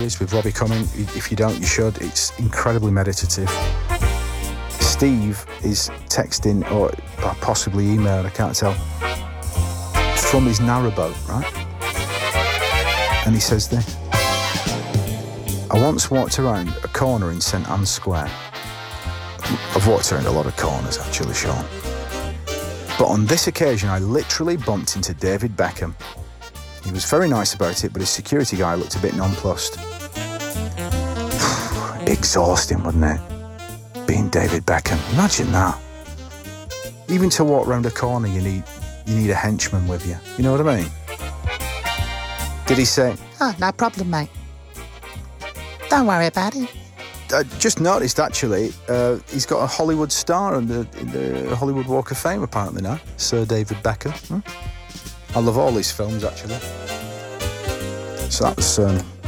Movies with Robbie Cumming. If you don't, you should. It's incredibly meditative. Steve is texting or possibly emailing, I can't tell, from his narrowboat, right? And he says this: I once walked around a corner in St Anne's Square. I've walked around a lot of corners, actually, Sean. But on this occasion, I literally bumped into David Beckham. He was very nice about it, but his security guy looked a bit nonplussed. Exhausting, wasn't it? Being David Beckham. Imagine that. Even to walk round a corner, you need a henchman with you. You know what I mean? Did he say, "Oh, no problem, mate. Don't worry about it"? I just noticed, actually, he's got a Hollywood star in the Hollywood Walk of Fame, apparently, now. Sir David Beckham. I love all his films, actually. So that was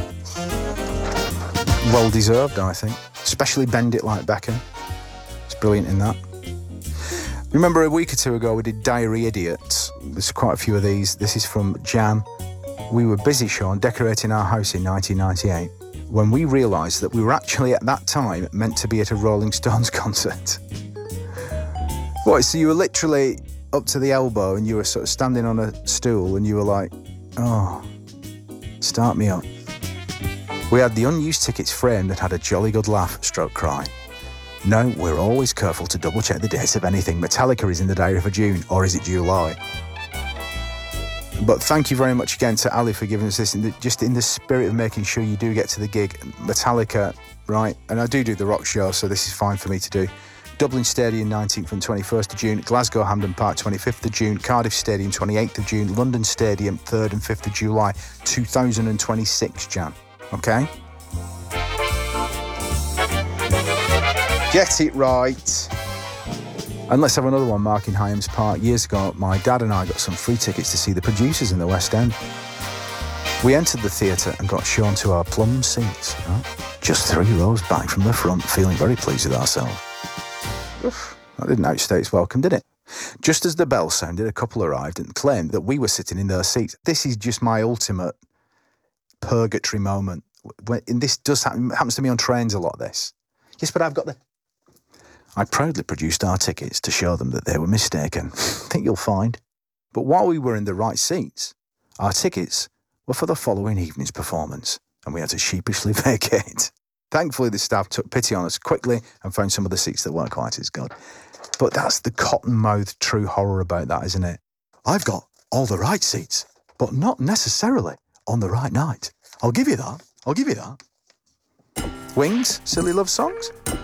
well-deserved, I think. Especially Bend It Like Beckham. It's brilliant in that. Remember a week or two ago we did Diary Idiots. There's quite a few of these. This is from Jan. We were busy, Sean, decorating our house in 1998 when we realised that we were actually at that time meant to be at a Rolling Stones concert. What, so you were literally up to the elbow and you were sort of standing on a stool and you were like, oh, start me up. We had the unused tickets framed and had a jolly good laugh, stroke cry. No, we're always careful to double check the dates of anything. Metallica is in the diary for June, or is it July? But thank you very much again to Ali for giving us this, just in the spirit of making sure you do get to the gig. Metallica, right, and I do the rock show, so this is fine for me to do. Dublin Stadium 19th and 21st of June, Glasgow Hampden Park 25th of June, Cardiff Stadium 28th of June, London Stadium 3rd and 5th of July 2026, Jan. Okay? Get it right. And let's have another one, Mark in Hyams Park. Years ago, my dad and I got some free tickets to see the Producers in the West End. We entered the theatre and got shown to our plum seats. Right? Just 3 rows back from the front, feeling very pleased with ourselves. Oof, that didn't outstay its welcome, did it? Just as the bell sounded, a couple arrived and claimed that we were sitting in their seats. This is just my ultimate purgatory moment. And this does happens to me on trains a lot, this. Yes, but I've got the... I proudly produced our tickets to show them that they were mistaken. I think you'll find. But while we were in the right seats, our tickets were for the following evening's performance, and we had to sheepishly vacate. Thankfully, the staff took pity on us quickly and found some of the seats that weren't quite as good. But that's the cotton-mouthed true horror about that, isn't it? I've got all the right seats, but not necessarily on the right night. I'll give you that. I'll give you that. Wings, Silly Love Songs?